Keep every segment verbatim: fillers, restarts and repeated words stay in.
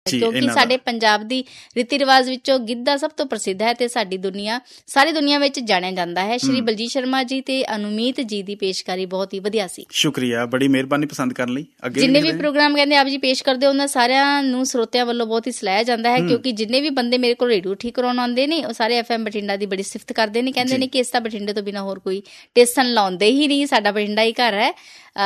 ਕਿਉਂਕਿ ਸਾਡੇ ਪੰਜਾਬ ਦੀ ਰੀਤੀ ਰਿਵਾਜ ਵਿੱਚੋਂ ਗਿੱਧਾ ਸਭ ਤੋਂ ਪ੍ਰਸਿੱਧ ਹੈ ਤੇ ਸਾਡੀ ਦੁਨੀਆ ਸਾਰੀ ਦੁਨੀਆ ਵਿੱਚ ਜਾਣਿਆ ਜਾਂਦਾ ਹੈ। ਸ਼੍ਰੀ ਬਲਜੀਤ ਸ਼ਰਮਾ ਜੀ ਤੇ ਅਨੁਮੀਤ ਜੀ ਦੀ ਪੇਸ਼ਕਾਰੀ ਬਹੁਤ ਹੀ ਵਧੀਆ ਸੀ। ਸ਼ੁਕਰੀਆ, ਬੜੀ ਮਿਹਰਬਾਨੀ ਪਸੰਦ ਕਰਨ ਲਈ। ਅੱਗੇ ਜਿੰਨੇ ਵੀ ਪ੍ਰੋਗਰਾਮ ਕਹਿੰਦੇ ਆਪ ਜੀ ਪੇਸ਼ ਕਰਦੇ ਉਹਨਾਂ ਸਾਰਿਆਂ ਨੂੰ ਸਰੋਤਿਆਂ ਵੱਲੋਂ ਬਹੁਤ ਹੀ ਸਲਾਹਿਆ ਜਾਂਦਾ ਹੈ, ਕਿਉਂਕਿ ਜਿੰਨੇ ਵੀ ਬੰਦੇ ਮੇਰੇ ਕੋਲ ਰੇਡੀਓ ਠੀਕ ਕਰਾਉਣ ਆਉਂਦੇ ਨੇ ਉਹ ਸਾਰੇ ਐਫ ਐਮ ਬਠਿੰਡਾ ਦੀ ਬੜੀ ਸਿਫਤ ਕਰਦੇ ਨੇ, ਕਹਿੰਦੇ ਨੇ ਕਿ ਇਸ ਤਾਂ ਬਠਿੰਡੇ ਤੋਂ ਬਿਨਾਂ ਹੋਰ ਕੋਈ ਸਟੇਸ਼ਨ ਲਾਉਂਦੇ ਹੀ ਨਹੀਂ, ਸਾਡਾ ਬਠਿੰਡਾ ਹੀ ਘਰ ਹੈ,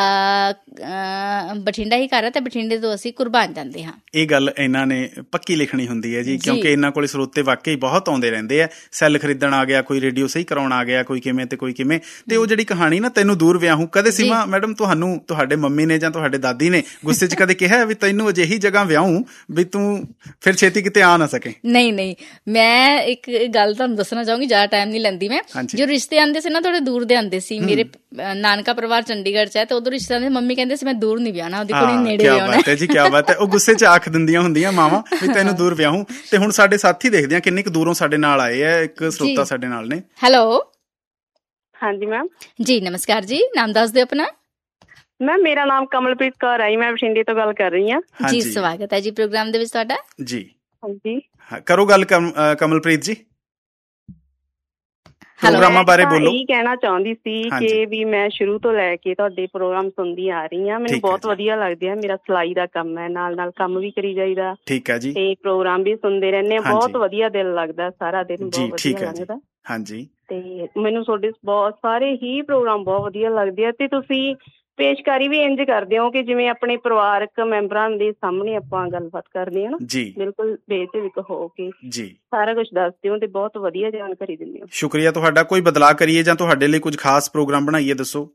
ਬਠਿੰਡਾ ਹੀ ਘਰ ਹੈ ਤੇ ਬਠਿੰਡੇ ਤੋਂ ਅਸੀਂ ਕੁਰਬਾਨ ਜਾਂਦੇ ਹਾਂ। ਇਹ ਗੱਲ ਇਹਨਾਂ ਨੇ ਪੱਕੀ ਲਿਖਣੀ ਹੁੰਦੀ ਹੈ ਜੀ, ਕਿਉਂਕਿ ਇਹਨਾਂ ਕੋਲ ਸਰੋਤੇ ਵਾਕਈ ਬਹੁਤ ਆਉਂਦੇ ਰਹਿੰਦੇ ਆ। ਸੈੱਲ ਖਰੀਦਣ ਆ ਗਿਆ, ਕੋਈ ਰੇਡੀਓ ਸਹੀ ਕਰਾਉਣ ਆ ਗਿਆ, ਕੋਈ ਕਿਵੇਂ ਤੇ ਕੋਈ ਕਿਵੇਂ। ਤੇ ਉਹ ਜਿਹੜੀ ਕਹਾਣੀ ਨਾ ਤੈਨੂੰ ਦੂਰ ਵਿਆਹੂੰ, ਕਦੇ ਸੀਮਾ ਮੈਡਮ ਤੁਹਾਨੂੰ ਤੁਹਾਡੇ ਮੰਮੀ ਨੇ ਜਾਂ ਤੁਹਾਡੇ ਦਾਦੀ ਨੇ ਗੁੱਸੇ ਚ ਕਦੇ ਕਿਹਾ ਵੀ ਤੈਨੂੰ ਅਜਿਹੀ ਜਗ੍ਹਾ ਵਿਆਹੂੰ ਵੀ ਤੂੰ ਫਿਰ ਛੇਤੀ ਕਿਤੇ ਆ ਨਾ ਸਕੇ? ਨਹੀਂ ਨਹੀਂ, ਮੈਂ ਇੱਕ ਗੱਲ ਤੁਹਾਨੂੰ ਦੱਸਣਾ ਚਾਹੂੰਗੀ, ਜ਼ਿਆਦਾ ਟਾਈਮ ਨਹੀਂ ਲੈਂਦੀ ਮੈਂ। ਜੋ ਰਿਸ਼ਤੇ ਆਉਂਦੇ ਸੀ ਨਾ ਥੋੜੇ ਦੂਰ ਦੇ ਆਉਂਦੇ ਸੀ। ਮੇਰੇ ਨਾਨਕਾ ਪਰਿਵਾਰ ਚੰਡੀਗੜ੍ਹ ਚ ਹੈ ਤੇ ਉਧਰ ਰਿਸ਼ਤੇਦਾਰ ਦੇ ਮੰਮੀ ਕਹਿੰਦੇ ਸੀ ਮੈਂ ਦੂਰ ਨੀ ਵਿਆਹਣਾ, ਉਹਦੀ ਕੁੜੀ ਨੇੜੇ ਵਿਆਹਣਾ ਹੈ ਜੀ। ਕਿਆ ਬਾਤ ਹੈ। ਉਹ ਗੁੱਸੇ ਚ ਆਖ ਦਿੰਦੀਆਂ ਹੁੰਦੀਆਂ ਮਾਵਾਂ ਵੀ ਤੈਨੂੰ ਦੂਰ ਵਿਆਹੂੰ। ਤੇ ਹੁਣ ਸਾਡੇ ਸਾਥੀ ਦੇਖਦੇ ਆ ਕਿੰਨੀ ਕੁ ਦੂਰੋਂ ਸਾਡੇ ਨਾਲ ਆਏ ਆ। ਇੱਕ ਸਰੋਤਾ ਸਾਡੇ ਨਾਲ ਨੇ। ਹੈਲੋ। ਹਾਂਜੀ ਮੈਮ ਜੀ ਨਮਸਕਾਰ ਜੀ, ਨਾਮ ਦੱਸ ਦਿਓ ਆਪਣਾ। ਮੈਮ ਮੇਰਾ ਨਾਮ ਕਮਲਪ੍ਰੀਤ ਕੌਰ ਹੈ, ਮੈਂ ਬਠਿੰਡੇ ਤੋਂ ਗੱਲ ਕਰ ਰਹੀ ਹਾਂ ਜੀ। ਸਵਾਗਤ ਹੈ ਜੀ ਪ੍ਰੋਗਰਾਮ ਦੇ ਵਿੱਚ ਤੁਹਾਡਾ ਜੀ। ਹਾਂਜੀ ਕਰੋ ਗੱਲ ਕਮਲਪ੍ਰੀਤ ਜੀ, ਪ੍ਰੋਗਰਾਮਾਂ ਬਾਰੇ ਬੋਲੋ। ਇਹ ਕਹਿਣਾ ਚਾਹੁੰਦੀ ਸੀ ਕਿ ਵੀ ਮੈਂ ਸ਼ੁਰੂ ਤੋਂ ਲੈ ਕੇ ਤੁਹਾਡੇ ਪ੍ਰੋਗਰਾਮ ਸੁਣਦੀ ਆ ਰਹੀ ਹਾਂ, ਮੈਨੂੰ ਬਹੁਤ ਵਧੀਆ ਲੱਗਦੇ ਆ। ਮੇਰਾ ਸਿਲਾਈ ਦਾ ਕੰਮ ਹੈ, ਨਾਲ ਨਾਲ ਕੰਮ ਵੀ ਕਰੀ ਜਾਈਦਾ। ਠੀਕ ਹੈ ਜੀ। ਤੇ ਪ੍ਰੋਗਰਾਮ ਵੀ ਸੁਣਦੇ ਰਹਿੰਦੇ ਆ, ਬਹੁਤ ਵਧੀਆ ਦਿਲ ਲੱਗਦਾ ਸਾਰਾ ਦਿਨ, ਬਹੁਤ ਵਧੀਆ ਲੱਗਦਾ। ਹਾਂਜੀ, ਤੇ ਮੈਨੂੰ ਤੁਹਾਡੇ ਬਹੁਤ ਸਾਰੇ ਹੀ ਪ੍ਰੋਗਰਾਮ ਬਹੁਤ ਵਧੀਆ ਲੱਗਦੇ ਆ ਤੇ ਤੁਸੀਂ ਪੇਸ਼ਕਾਰੀ ਵੀ ਇੰਝ ਕਰਦੇ ਹੋ ਕਿ ਜਿਵੇਂ ਆਪਣੇ ਪਰਿਵਾਰਕ ਮੈਂਬਰਾਂ ਦੇ ਸਾਹਮਣੇ ਆਪਾਂ ਗੱਲਬਾਤ ਕਰਦੇ ਹਾਂ ਨਾ, ਬਿਲਕੁਲ ਬੇਝਿਜਕ ਹੋ ਕੇ ਜੀ ਸਾਰਾ ਕੁਛ ਦੱਸਦੇ ਹੋ ਤੇ ਬਹੁਤ ਵਧੀਆ ਜਾਣਕਾਰੀ ਦਿੰਦੇ ਹੋ। ਸ਼ੁਕਰੀਆ ਤੁਹਾਡਾ। ਕੋਈ ਬਦਲਾਅ ਕਰੀਏ ਜਾਂ ਤੁਹਾਡੇ ਲਈ ਕੁਝ ਖਾਸ ਪ੍ਰੋਗਰਾਮ ਬਣਾਈਏ, ਦੱਸੋ।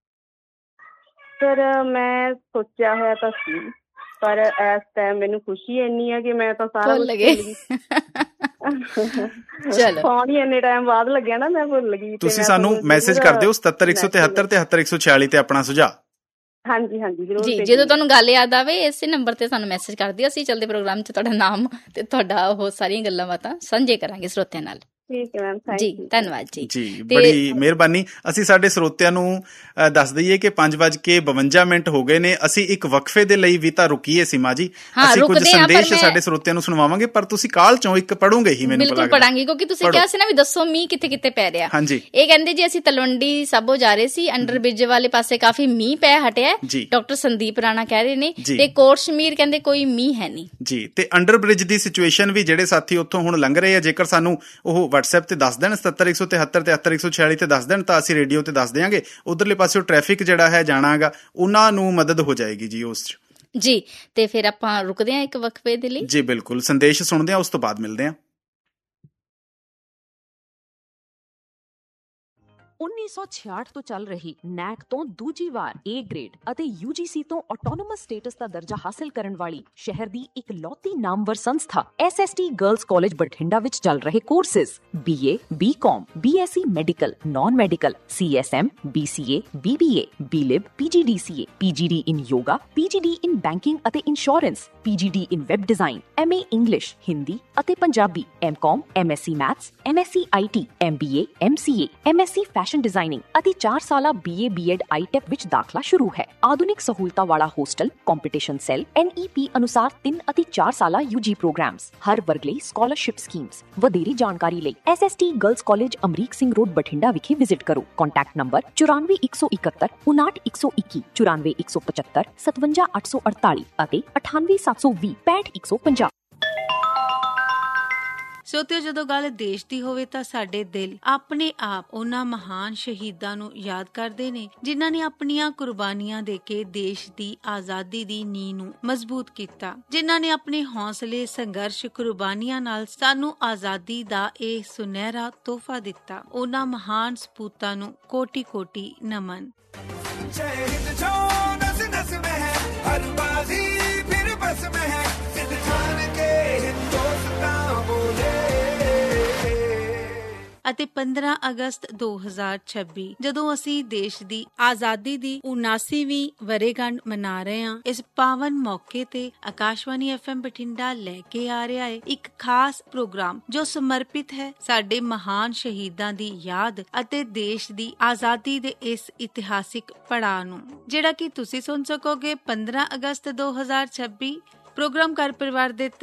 ਸਰ ਮੈਂ ਸੋਚਿਆ ਹੋਇਆ ਤਾਂ ਸੀ, ਪਰ ਇਸ ਟਾਈਮ ਮੈਨੂੰ ਖੁਸ਼ੀ ਇੰਨੀ ਹੈ ਕਿ ਮੈਂ ਤਾਂ ਸਾਰਾ ਕੁਝ ਚਲੋ ਫੋਨ ਹੀ ਇੰਨੇ ਟਾਈਮ ਬਾਅਦ ਲੱਗਿਆ ਨਾ, ਮੈਂ ਭੁੱਲ ਗਈ। ਤੁਸੀਂ ਸਾਨੂੰ ਮੈਸੇਜ ਕਰ ਦਿਓ ਸਤੱਤਰ ਇੱਕ ਸੌ ਤਿਹੱਤਰ ਤਿਹੱਤਰ ਇੱਕ ਸੌ ਛਿਆਲੀ ਤੇ ਆਪਣਾ ਸੁਝਾਅ। ਹਾਂਜੀ ਹਾਂਜੀ ਜ਼ਰੂਰ ਜੀ। ਜਦੋਂ ਤੁਹਾਨੂੰ ਗੱਲ ਯਾਦ ਆਵੇ ਇਸੇ ਨੰਬਰ ਤੇ ਸਾਨੂੰ ਮੈਸੇਜ ਕਰ ਦਿਓ, ਅਸੀਂ ਚੱਲਦੇ ਪ੍ਰੋਗਰਾਮ ਚ ਤੁਹਾਡਾ ਨਾਮ ਤੇ ਤੁਹਾਡਾ ਉਹ ਸਾਰੀਆਂ ਗੱਲਾਂ ਬਾਤਾਂ ਸਾਂਝੇ ਕਰਾਂਗੇ ਸਰੋਤਿਆਂ ਨਾਲ। ਠੀਕ ਹੈ ਮੈਮ, ਜੀ ਧੰਨਵਾਦ ਜੀ। ਜੀ ਬੜੀ ਮਿਹਰਬਾਨੀ। ਅਸੀਂ ਸਾਡੇ ਸਰੋਤਿਆਂ ਨੂੰ ਦੱਸ ਦਈਏ ਕਿ ਪੰਜ ਵੱਜ ਕੇ ਬਵੰਜਾ ਮਿੰਟ ਹੋ ਗਏ ਨੇ। ਅਸੀਂ ਇੱਕ ਵਕਫੇ ਦੇ ਲਈ ਵੀ ਤਾਂ ਰੁਕੀਏ ਸੀਮਾ ਜੀ। ਅਸੀਂ ਕੁਝ ਸੰਦੇਸ਼ ਸਾਡੇ ਸਰੋਤਿਆਂ ਨੂੰ ਸੁਣਾਵਾਂਗੇ, ਪਰ ਤੁਸੀਂ ਕਾਲ ਚੋਂ ਇੱਕ ਪੜੋਗੇ ਹੀ। ਮੈਨੂੰ ਬਿਲਕੁਲ ਪੜਾਂਗੇ, ਕਿਉਂਕਿ ਤੁਸੀਂ ਕਿਹਾ ਸੀ ਨਾ ਵੀ ਦੱਸੋ ਮੀਂਹ ਕਿੱਥੇ ਕਿੱਥੇ ਪੈ ਰਿਹਾ। ਹਾਂਜੀ, ਇਹ ਕਹਿੰਦੇ ਜੀ ਅਸੀਂ ਤਲਵੰਡੀ ਸਾਬੋ ਜਾ ਰਹੇ ਸੀ, ਅੰਡਰ ਬ੍ਰਿਜ ਵਾਲੇ ਪਾਸੇ ਕਾਫੀ ਮੀਂਹ ਪੈ ਹਟਿਆ। ਡਾਕਟਰ ਸੰਦੀਪ ਰਾਣਾ ਕਹਿ ਰਹੇ ਨੇ ਤੇ ਕੋਟ ਸ਼ਮੀਰ ਕਹਿੰਦੇ ਕੋਈ ਮੀਂਹ ਹੈ ਨਹੀਂ ਜੀ। ਤੇ ਅੰਡਰ ਬ੍ਰਿਜ ਦੀ ਸਿਚੁਏਸ਼ਨ ਵੀ ਜਿਹੜੇ ਸਾਥੀ ਉੱਥੋਂ ਹੁਣ ਲੰਘ ਰਹੇ ਆ, ਜੇਕਰ ਸਾਨੂੰ ਉਹ ਵਟਸਐਪ ਤੇ ਦੱਸ ਦੇਣ ਸਤੱਤਰ ਇੱਕ ਸੌ ਤਿਹੱਤਰ ਤਿਹੱਤਰ ਇੱਕ ਸੌ ਛਿਆਲੀ ਤੇ ਦੱਸ ਦੇਣ ਤਾਂ ਅਸੀਂ ਰੇਡੀਓ ਤੇ ਦੱਸ ਦਿਆਂਗੇ। ਉਧਰਲੇ ਪਾਸੇ ਟ੍ਰੈਫਿਕ ਜਿਹੜਾ ਹੈ ਜਾਣਾਗਾ, ਉਹਨਾਂ ਨੂੰ ਮਦਦ ਹੋ ਜਾਏਗੀ ਜੀ ਉਸ ਚ ਜੀ। ਤੇ ਫਿਰ ਆਪਾਂ ਰੁਕਦੇ ਹਾਂ ਇੱਕ ਵਕਫੇ ਦੇ ਲਈ ਜੀ। ਬਿਲਕੁਲ, ਸੰਦੇਸ਼ ਸੁਣਦੇ ਹਾਂ, ਉਸ ਤੋਂ ਬਾਅਦ ਮਿਲਦੇ ਹਾਂ। ਉੱਨੀ ਸੌ ਛਿਆਹਠ ਤੋਂ ਚੱਲ ਰਹੀ ਨੈਕ ਤੋਂ ਦੂਜੀ ਵਾਰ ਏ ਗ੍ਰੇਡ ਅਤੇ ਯੂ ਜੀ ਸੀ ਤੋਂ ਆਟੋਨੋਮਸ ਸਟੇਟਸ ਦਾ ਦਰਜਾ ਹਾਸਲ ਕਰਨ ਵਾਲੀ ਸ਼ਹਿਰ ਦੀ ਇਕਲੌਤੀ ਨਾਮਵਰ ਸੰਸਥਾ S S T girls college Bathinda ਵਿੱਚ ਚੱਲ ਰਹੇ ਕੋਰਸਿਸ ਬੀ ਏ, ਬੀ ਕਾਮ, B S C medical, non medical, C S M, B C A, B B A, B ਲਿਬ, ਪੀ ਜੀ ਡੀ ਸੀ ਏ, ਪੀ ਜੀ ਡੀ ਇਨ ਯੋਗਾ, ਪੀ ਜੀ ਡੀ ਇਨ ਬੈਂਕਿੰਗ ਅਤੇ insurance, ਪੀ ਜੀ D in web design, M A English, Hindi ਅਤੇ Punjabi, M ਕਾਮ, M S C maths, M S C I T, M B A, M C A, M S C fashion designing ਅਤੇ ਚਾਰ ਸਾਲਾ B A B Ed I tech ਵਿੱਚ ਦਾਖਲਾ ਸ਼ੁਰੂ ਹੈ। ਆਧੁਨਿਕ ਸਹੂਲਤਾਂ ਵਾਲਾ ਹੋਸਟਲ, ਕੰਪੀਟੀਸ਼ਨ ਸੈੱਲ, ਐਨ ਈ ਪੀ ਅਨੁਸਾਰ ਤਿੰਨ ਅਤੇ ਚਾਰ ਸਾਲਾ ਯੂ ਜੀ ਪ੍ਰੋਗਰਾਮਸ, ਹਰ ਵਰਗ ਲਈ ਸਕਾਲਰਸ਼ਿਪ ਸਕੀਮਸ। ਵਧੇਰੀ ਜਾਣਕਾਰੀ ਲਈ S S T girls college Amrik Singh road Bathinda ਵਿਖੇ ਵਿਜ਼ਿਟ ਕਰੋ। ਕੰਟੈਕਟ ਨੰਬਰ ਚੁਰਾਨਵੇਂ ਇੱਕ ਸੌ ਇਕਹੱਤਰ ਉਨਾਹਠ ਇੱਕ ਸੌ ਇੱਕੀ, ਚੁਰਾਨਵੇਂ ਇੱਕ ਸੌ ਪਚੱਤਰ ਸਤਵੰਜਾ ਅੱਠ ਸੌ ਅੜਤਾਲੀ ਅਤੇ ਅਠਾਨਵੇਂ ਸੱਤ ਸੌ ਵੀਹ ਪੈਂਹਠ ਇੱਕ ਸੌ ਪੰਜਾਹ। ਸੋਤਿਓ, ਜਦੋਂ ਗੱਲ ਦੇਸ਼ ਦੀ ਹੋਵੇ ਤਾਂ ਸਾਡੇ ਦਿਲ ਆਪਣੇ ਆਪ ਉਹਨਾਂ ਮਹਾਨ ਸ਼ਹੀਦਾਂ ਨੂੰ ਯਾਦ ਕਰਦੇ ਨੇ ਜਿਨ੍ਹਾਂ ਨੇ ਆਪਣੀਆਂ ਕੁਰਬਾਨੀਆਂ ਦੇ ਕੇ ਦੇਸ਼ ਦੀ ਆਜ਼ਾਦੀ ਦੀ ਨੀਂਹ ਨੂੰ ਮਜ਼ਬੂਤ ਕੀਤਾ, ਜਿਨ੍ਹਾਂ ਨੇ ਆਪਣੇ ਹੌਸਲੇ, ਸੰਘਰਸ਼, ਕੁਰਬਾਨੀਆਂ ਨਾਲ ਸਾਨੂੰ ਆਜ਼ਾਦੀ ਦਾ ਇਹ ਸੁਨਹਿਰਾ ਤੋਹਫਾ ਦਿੱਤਾ। ਉਹਨਾਂ ਮਹਾਨ ਸਪੂਤਾਂ ਨੂੰ ਕੋਟੀ ਕੋਟੀ ਨਮਨ। ਅਤੇ ਪੰਦਰਾਂ ਅਗਸਤ ਦੋ ਹਜ਼ਾਰ ਛੱਬੀ ਜਦੋਂ ਅਸੀਂ ਦੇਸ਼ ਦੀ ਆਜ਼ਾਦੀ ਦੀ ਉਨਾਸੀਵੀਂ ਵਰ੍ਹੇਗੰਢ ਮਨਾ ਰਹੇ ਹਾਂ, ਇਸ ਪਾਵਨ ਮੌਕੇ ਤੇ ਆਕਾਸ਼ਵਾਣੀ ਐਫ ਐਮ ਬਠਿੰਡਾ ਲੈ ਕੇ ਆ ਰਿਹਾ ਹੈ ਇੱਕ ਖਾਸ ਪ੍ਰੋਗਰਾਮ ਜੋ ਸਮਰਪਿਤ ਹੈ ਸਾਡੇ ਮਹਾਨ ਸ਼ਹੀਦਾਂ ਦੀ ਯਾਦ ਅਤੇ ਦੇਸ਼ ਦੀ ਆਜ਼ਾਦੀ ਦੇ ਇਸ ਇਤਿਹਾਸਿਕ ਪੜਾਅ ਨੂੰ, ਜਿਹੜਾ ਕਿ ਤੁਸੀਂ ਸੁਣ ਸਕੋਗੇ ਪੰਦਰਾਂ ਅਗਸਤ ਦੋ ਹਜ਼ਾਰ ਛੱਬੀ। ਪ੍ਰੋਗਰਾਮ ਘਰ ਪਰਿਵਾਰ ਦੇ